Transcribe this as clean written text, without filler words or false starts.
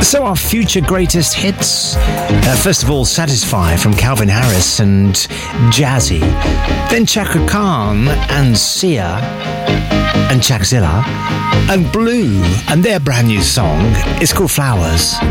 So our future greatest hits. First of all, Satisfy from Calvin Harris and Jazzy. Then Chaka Khan and Sia and Chakzilla and Blue and their brand new song. It's called Flowers.